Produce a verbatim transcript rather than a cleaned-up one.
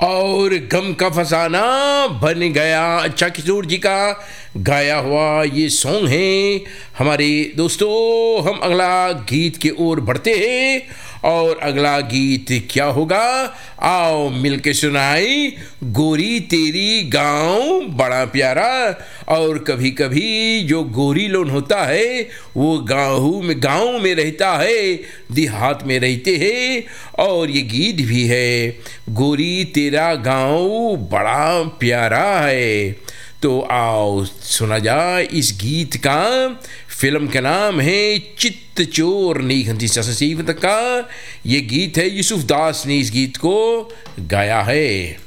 और गम का फसाना बन गया। अच्छा किशोर जी का गाया हुआ ये सॉन्ग है। हमारे दोस्तों, हम अगला गीत की ओर बढ़ते हैं और अगला गीत क्या होगा, आओ मिलके सुनाई। गोरी तेरी गांव बड़ा प्यारा। और कभी कभी जो गोरी लोन होता है वो गाँव में गांव में रहता है, देहात में रहते हैं। और ये गीत भी है, गोरी तेरा गांव बड़ा प्यारा है। तो आओ सुना जाए इस गीत का। फिल्म का नाम है चित्त चोर नीघंती ससीवत का। ये गीत है यूसुफ दास ने इस गीत को गाया है।